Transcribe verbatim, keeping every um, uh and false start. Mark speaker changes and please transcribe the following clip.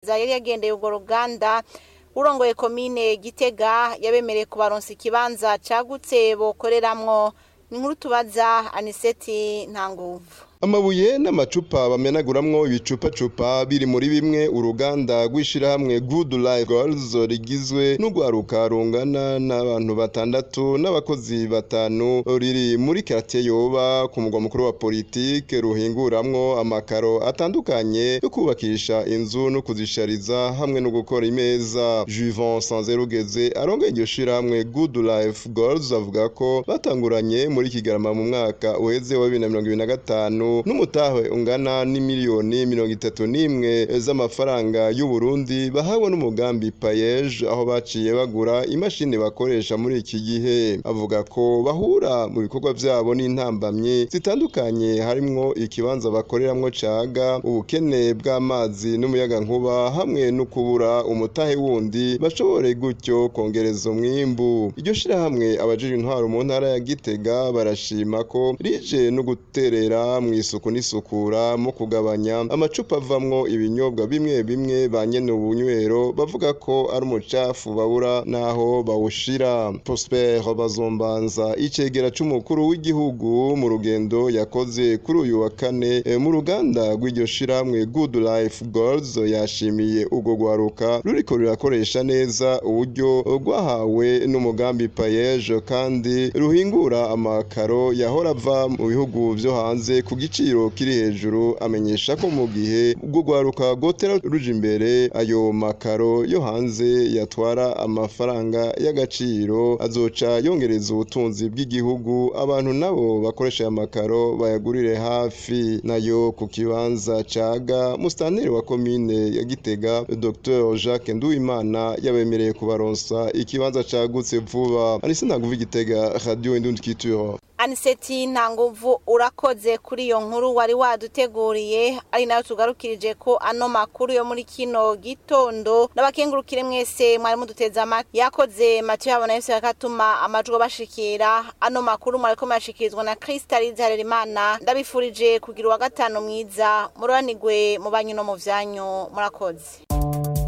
Speaker 1: umudandaza yari yagendeye urwo ruganda urongoye komine Gitega yabemereye kubaronsa ikibanza cagutse bokoreramwo. Ni nkuru tubaza Aniseti Ntanguvu.
Speaker 2: Amabuye n'amacupa bamenaguramwo ibicupa-cupa biri muri bimwe uruganda rw'ishirahamwe Good Life Girls rigizwe n'ugwaruka rungana n'abantu batandatu n'abakozi batanu riri muri quartier Yoba ku mugwa mukuru wa politike ruhinguramwo amakaro atandukanye yo kubakisha inzu no kuzishariza hamwe no gukora imeza. Juvan Sanzerugeze arongoye iryo shirahamwe Good Life Girls avuga ko batanguranye muri Kigarama mu mwaka uheze wa bibiri na mirongo ibiri na gatanu n'umutahe ungana n'imiliyoni mirongo itatu n'imwe z'amafaranga y'u Burundi bahawe n'umugambi Payeje aho baciye bagura imashini bakoresha muri iki gihe. Avuga ko bahura mu bikorwa byabo n'intambamye zitandukanye harimwo ikibanza bakoreramwo caga, ubukene bw'amazi n'umuyaga nkuba hamwe no kubura umutahe wundi bashobore gutyo kongereza umwimbu. Iryo shirahamwe abajije intwaro mu ntara ya Gitega barashima ko rije no guterera mu isuku n'isukura mu kugabanya amacupa avamwo ibinyobwa bimwe bimwe banyene ubunywero bavuga ko ari umucafu babura naho bawushira. Prosper Bazombanza icegera c'umukuru w'igihugu mu rugendo yakoze kuri uyu wa kane e, mu ruganda rw'iryo shiramwe Good Life Girls yashimiye ugo gwaruka ruriko rurakoresha neza uburyo rwahawe n'umugambi Payeje kandi ruhingura amakaro yahora ava mu bihugu vyo hanze ku giciro kiri hejuru. Amenyesha ko mu gihe ubwo gwaruka gotera ruje imbere ayo makaro yo hanze yatwara amafaranga y'agaciro azoca yongereza ubutunzi bw'igihugu, abantu nabo bakoresha aya makaro bayagurire hafi. Nayo ku kibanza caga mustanteri wa komine ya Gitega Docteur Jacques Nduwimana yabemereye kubaronsa ikibanza cagutse vuba. Anise Ntanguvu Gitega, Radio Indundi Culture.
Speaker 1: Aniseti Ntanguvu urakoze kuri iyo nkuru wari waduteguriye, ari nayo tugarukirije ko ano makuru yo muri kino gitondo. Nabakengurukire mwese mwari muduteza amatwi. Yakoze Mathieu Habona yose yakatuma amajwi bashikira. Ano makuru mwari ko mashikirizwa na Crystalise Harerimana. Ndabifurije kugira wa gatano mwiza muranigwe mu banyu no mu vyanyu. Murakoze.